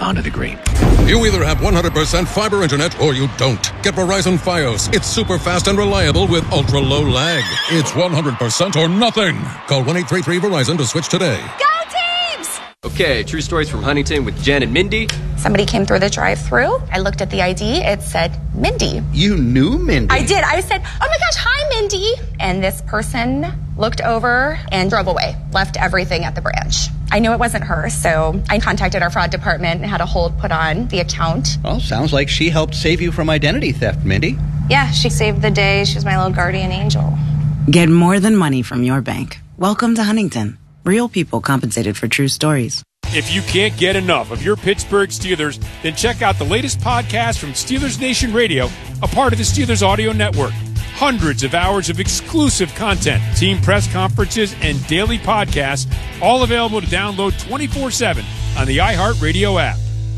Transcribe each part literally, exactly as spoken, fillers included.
found a degree. You either have one hundred percent fiber internet or you don't. Get Verizon Fios. It's super fast and reliable with ultra low lag. It's one hundred percent or nothing. Call one eight three three Verizon to switch today. Go Teams! Okay, true stories from Huntington with Jen and Mindy. Somebody came through the drive-thru. I looked at the I D. It said Mindy. You knew Mindy? I did. I said, oh my gosh, hi, Mindy. And this person looked over and drove away, left everything at the branch. I knew it wasn't her, so I contacted our fraud department and had a hold put on the account. Well, sounds like she helped save you from identity theft, Mindy. Yeah, she saved the day. She was my little guardian angel. Get more than money from your bank. Welcome to Huntington. Real people compensated for true stories. If you can't get enough of your Pittsburgh Steelers, then check out the latest podcast from Steelers Nation Radio, a part of the Steelers Audio Network. Hundreds of hours of exclusive content, team press conferences, and daily podcasts, all available to download twenty-four seven on the iHeartRadio app.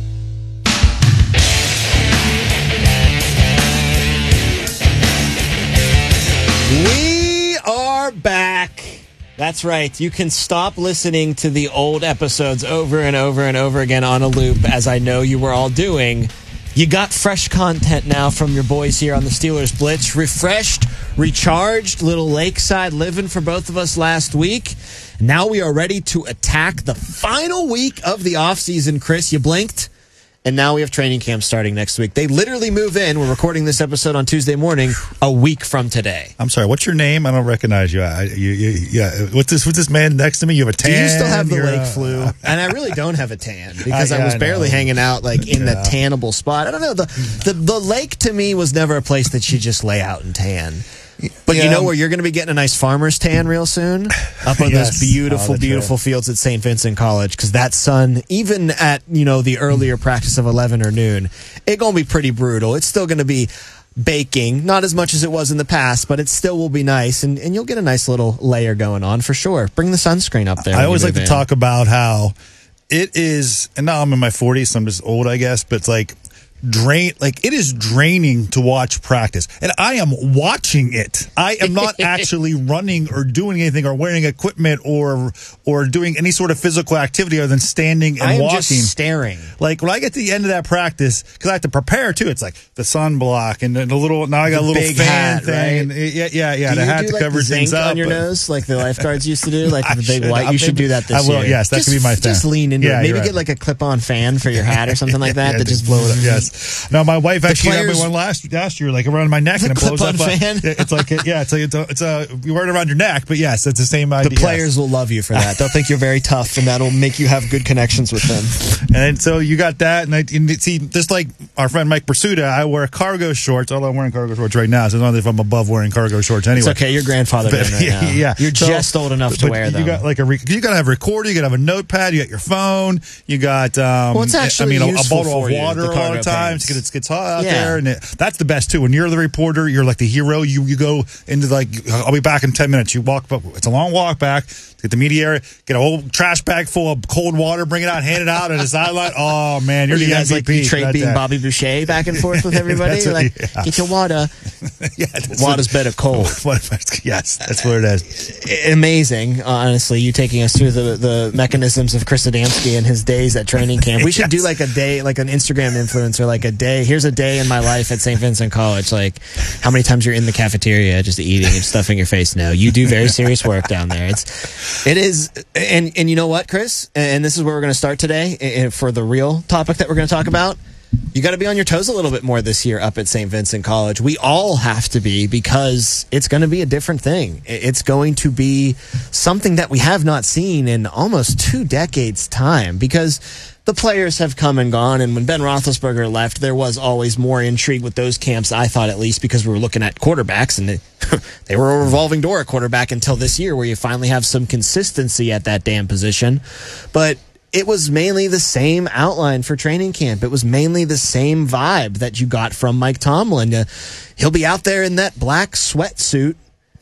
We are back. That's right. You can stop listening to the old episodes over and over and over again on a loop, as I know you were all doing. You got fresh content now from your boys here on the Steelers Blitz. Refreshed, recharged, little lakeside living for both of us last week. Now we are ready to attack the final week of the offseason, Chris. You blinked. And now we have training camp starting next week. They literally move in. We're recording this episode on Tuesday morning, a week from today. I'm sorry. What's your name? I don't recognize you. I, you, you yeah. What's this? What's this man next to me? You have a tan. Do you still have the You're, lake uh, flu? And I really don't have a tan because I, I was I barely know. hanging out like in Yeah. the tannable spot. I don't know. The, the the lake to me was never a place that you just lay out and tan. But Yeah. you know where you're going to be getting a nice farmer's tan real soon? Up on Yes. those beautiful, Oh, that's beautiful right. fields at Saint Vincent College, because that sun, even at, you know, the earlier practice of eleven or noon, it's going to be pretty brutal. It's still going to be baking, not as much as it was in the past, but it still will be nice, and, and you'll get a nice little layer going on for sure. Bring the sunscreen up there. I when always you like move to in. talk about how it is, and now I'm in my forties, so I'm just old, I guess, but it's like, drain like it is draining to watch practice, and I am watching it. I am not actually running or doing anything or wearing equipment or or doing any sort of physical activity other than standing and I am walking. just staring. Like when I get to the end of that practice, because I have to prepare too. It's like the sunblock and the little. Now I got The a little big fan hat, thing. right? And it- yeah, yeah, yeah. Do the you hat do to like cover the things zinc up on your but- nose, like the lifeguards used to do, like I the big should. white? I You should maybe- do that this I will, year. yes, that just, could be my Just thing. lean into Yeah, it. Maybe you're get right. like a clip-on fan for your hat or something like that Yeah, that just blow it up. Yes. No, my wife actually got me players- one last last year, like around my neck, The and it blows up. clip-on uh, fan? It's like a, yeah, it's like it's a, it's a you wear it around your neck, but yes, it's the same The idea. players will love you for that. They'll think you're very tough, and that'll make you have good connections with them. And so you got that, and I and see just like our friend Mike Pursuta, I wear cargo shorts. Although I'm wearing cargo shorts right now, so I don't know if I'm above wearing cargo shorts anyway. It's okay. You're grandfathered But- in right yeah, now. yeah. You're So- just old enough to but wear you them. got like a re- you got to have a recorder. You got to have a notepad. You got your phone. You got um, Well, it's actually I mean a, a useful bottle for of you, water the a lot cargo of times pants. because it gets hot out Yeah. there, and it, that's the best too. When you're the reporter, you're like the hero. You you go into like I'll be back in ten minutes. You walk, it's a long walk back. Get the media area, get a whole trash bag full of cold water, bring it out, hand it out at a sideline. Oh man, you're you the guys M V like P. you trade for that being day. Bobby Boucher back and forth with everybody. That's You're what- like, yeah. get your water. yeah, that's Water's better cold. What- yes, that's what it is. Amazing, honestly, you taking us through the, the mechanisms of Chris Adamski and his days at training camp. We should do Yes. like a day, like an Instagram influencer, like a day. Here's a day in my life at Saint Vincent College. Like how many times you're in the cafeteria just eating and stuffing your face. No, you do very serious work down there. It's, it is, and and you know what, Chris? And this is where we're going to start today and for the real topic that we're going to talk about. You got to be on your toes a little bit more this year up at Saint Vincent College. We all have to be, because it's going to be a different thing. It's going to be something that we have not seen in almost two decades' time, because the players have come and gone. And when Ben Roethlisberger left, there was always more intrigue with those camps, I thought, at least, because we were looking at quarterbacks, and they, they were a revolving door at quarterback until this year, where you finally have some consistency at that damn position. But it was mainly the same outline for training camp. It was mainly the same vibe that you got from Mike Tomlin. Uh, he'll be out there in that black sweatsuit,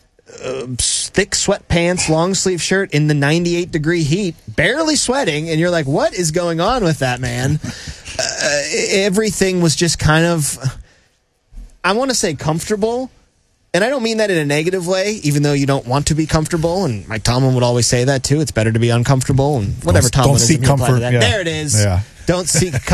uh, thick sweatpants, long sleeve shirt in the ninety-eight degree heat, barely sweating. And you're like, what is going on with that man? Uh, everything was just kind of, I want to say comfortable. And I don't mean that in a negative way, even though you don't want to be comfortable. And Mike Tomlin would always say that too. It's better to be uncomfortable, and whatever Don't- Tomlin don't is, seek you apply to comfort, that. yeah. There it is. Yeah. Don't seek